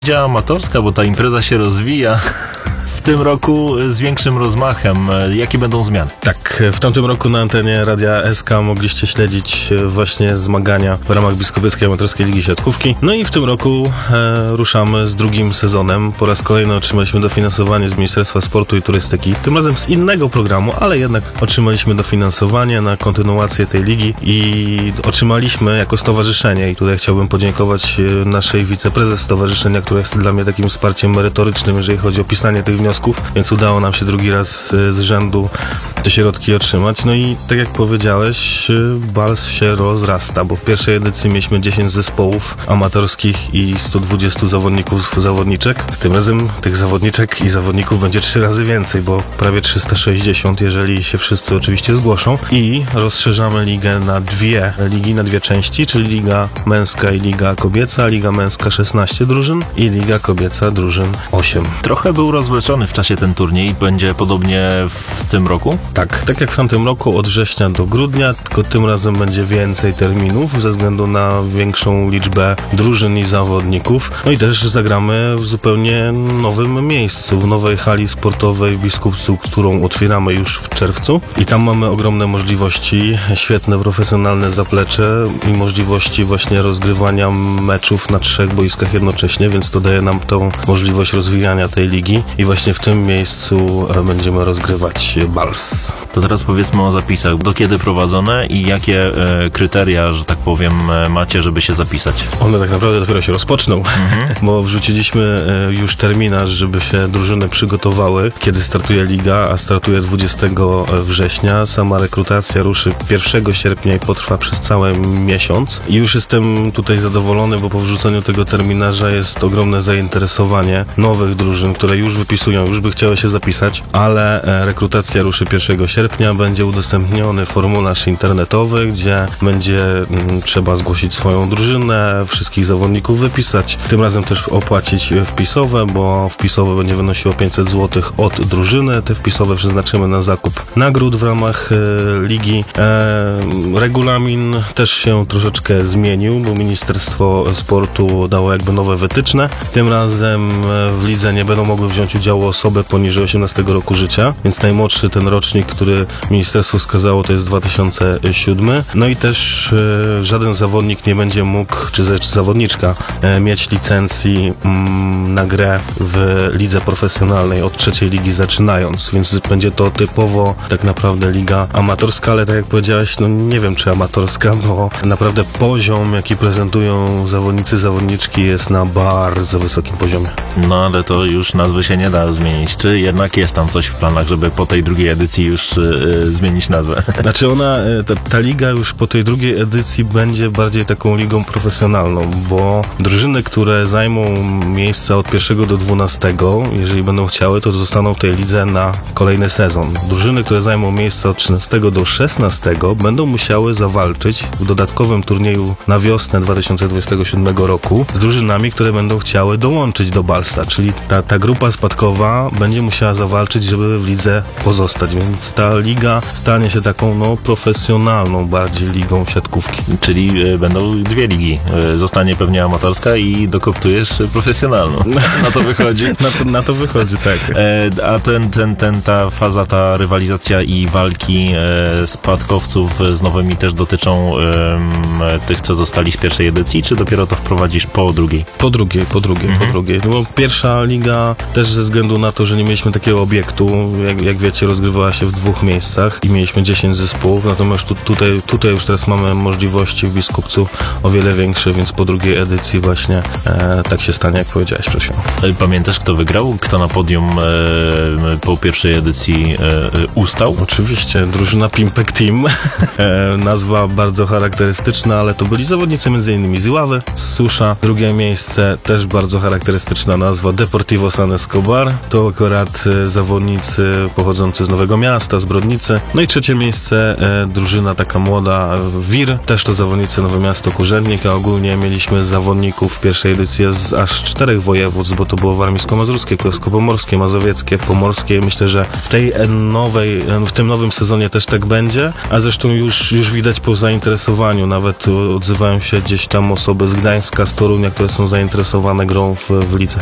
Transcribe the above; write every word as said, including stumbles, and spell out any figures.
Liga amatorska, bo ta impreza się rozwija w tym roku z większym rozmachem. Jakie będą zmiany? Tak, w tamtym roku na antenie Radia S K mogliście śledzić właśnie zmagania w ramach Biskupieckiej Amatorskiej Ligi Siatkówki. No i w tym roku e, ruszamy z drugim sezonem. Po raz kolejny otrzymaliśmy dofinansowanie z Ministerstwa Sportu i Turystyki. Tym razem z innego programu, ale jednak otrzymaliśmy dofinansowanie na kontynuację tej ligi i otrzymaliśmy jako stowarzyszenie, i tutaj chciałbym podziękować naszej wiceprezes stowarzyszenia, która jest dla mnie takim wsparciem merytorycznym, jeżeli chodzi o pisanie tych wniosków, więc udało nam się drugi raz z rzędu te środki otrzymać. No i tak jak powiedziałeś, Bals się rozrasta, bo w pierwszej edycji mieliśmy dziesięć zespołów amatorskich i sto dwadzieścia zawodników, zawodniczek. Tym razem tych zawodniczek i zawodników będzie trzy razy więcej, bo prawie trzysta sześćdziesiąt, jeżeli się wszyscy oczywiście zgłoszą. I rozszerzamy ligę na dwie ligi, na dwie części, czyli liga męska i liga kobieca. Liga męska szesnaście drużyn i liga kobieca drużyn osiem. Trochę był rozwleczony w czasie ten turniej. Będzie podobnie w tym roku? Tak, tak jak w tamtym roku, od września do grudnia, tylko tym razem będzie więcej terminów ze względu na większą liczbę drużyn i zawodników. No i też zagramy w zupełnie nowym miejscu, w nowej hali sportowej w Biskupcu, którą otwieramy już w czerwcu. I tam mamy ogromne możliwości, świetne, profesjonalne zaplecze i możliwości właśnie rozgrywania meczów na trzech boiskach jednocześnie, więc to daje nam tą możliwość rozwijania tej ligi i właśnie w tym miejscu będziemy rozgrywać Bals. To teraz powiedzmy o zapisach. Do kiedy prowadzone i jakie e, kryteria, że tak powiem, e, macie, żeby się zapisać? One tak naprawdę dopiero się rozpoczną, mhm. bo wrzuciliśmy e, już terminarz, żeby się drużyny przygotowały, kiedy startuje liga, a startuje dwudziestego września. Sama rekrutacja ruszy pierwszego sierpnia i potrwa przez cały miesiąc. I już jestem tutaj zadowolony, bo po wrzuceniu tego terminarza jest ogromne zainteresowanie nowych drużyn, które już wypisują, już by chciały się zapisać, ale e, rekrutacja ruszy pierwszego sierpnia, będzie udostępniony formularz internetowy, gdzie będzie mm, trzeba zgłosić swoją drużynę, wszystkich zawodników wypisać. Tym razem też opłacić wpisowe, bo wpisowe będzie wynosiło pięćset złotych od drużyny. Te wpisowe przeznaczymy na zakup nagród w ramach e, ligi. E, regulamin też się troszeczkę zmienił, bo Ministerstwo Sportu dało jakby nowe wytyczne. Tym razem w lidze nie będą mogły wziąć udziału osoby poniżej osiemnastego roku życia, więc najmłodszy ten rocznik, który ministerstwo wskazało, to jest dwa tysiące siódmy. No i też e, żaden zawodnik nie będzie mógł, czy też zawodniczka, e, mieć licencji mm, na grę w lidze profesjonalnej od trzeciej ligi zaczynając, więc będzie to typowo tak naprawdę liga amatorska, ale tak jak powiedziałeś, no nie wiem czy amatorska, bo naprawdę poziom, jaki prezentują zawodnicy, zawodniczki jest na bardzo wysokim poziomie. No ale to już nazwy się nie da zmienić. Czy jednak jest tam coś w planach, żeby po tej drugiej edycji już yy, zmienić nazwę? Znaczy ona, ta, ta liga już po tej drugiej edycji będzie bardziej taką ligą profesjonalną, bo drużyny, które zajmą miejsca od pierwszego do dwunastego, jeżeli będą chciały, to zostaną w tej lidze na kolejny sezon. Drużyny, które zajmą miejsca od trzynastego do szesnastego, będą musiały zawalczyć w dodatkowym turnieju na wiosnę dwa tysiące dwudziestego siódmego roku z drużynami, które będą chciały dołączyć do Balsa, czyli ta, ta grupa spadkowa będzie musiała zawalczyć, żeby w lidze pozostać, więc ta liga stanie się taką no profesjonalną bardziej ligą siatkówki. Czyli y, będą dwie ligi. Y, zostanie pewnie amatorska i dokoptujesz profesjonalną. Na to wychodzi. na, to, na to wychodzi, tak. E, a ten, ten, ten, ta faza, ta rywalizacja i walki e, spadkowców z nowymi też dotyczą e, tych, co zostali z pierwszej edycji, czy dopiero to wprowadzisz po drugiej? Po drugiej, po drugiej, mhm. po drugiej. No bo pierwsza liga też ze względu na to, że nie mieliśmy takiego obiektu, jak, jak wiecie, rozgrywała się w dwóch miejscach i mieliśmy dziesięć zespołów, natomiast tu, tutaj, tutaj już teraz mamy możliwości w Biskupcu o wiele większe, więc po drugiej edycji właśnie e, tak się stanie, jak powiedziałeś przed chwilą. Pamiętasz, kto wygrał? Kto na podium e, po pierwszej edycji e, ustał? Oczywiście, drużyna Pimpek Team. e, nazwa bardzo charakterystyczna, ale to byli zawodnicy między innymi z Iławy, z Susza. Drugie miejsce, też bardzo charakterystyczna nazwa, Deportivo San Escobar. to akurat e, zawodnicy pochodzący z Nowego Miasta, z Brodnicy. No i trzecie miejsce e, drużyna taka młoda e, Wir, też to zawodnicy Nowe Miasto, Kurzędnik, a ogólnie mieliśmy zawodników w pierwszej edycji z aż czterech województw, bo to było warmińsko-mazurskie, kujawsko-pomorskie, mazowieckie, pomorskie. Myślę, że w tej e, nowej, e, w tym nowym sezonie też tak będzie, a zresztą już, już widać po zainteresowaniu, nawet odzywają się gdzieś tam osoby z Gdańska, z Torunia, które są zainteresowane grą w, w lidze.